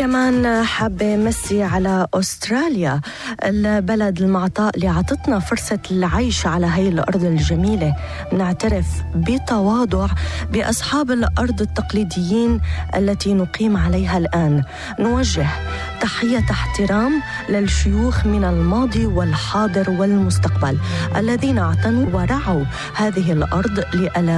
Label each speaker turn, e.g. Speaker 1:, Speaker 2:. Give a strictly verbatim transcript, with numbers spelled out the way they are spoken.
Speaker 1: كمان حابة مسي على أستراليا، البلد المعطاء اللي عطتنا فرصة العيش على هاي الأرض الجميلة. نعترف بتواضع بأصحاب الأرض التقليديين التي نقيم عليها الآن. نوجه تحية احترام للشيوخ من الماضي والحاضر والمستقبل الذين اعتنوا ورعوا هذه الأرض لألا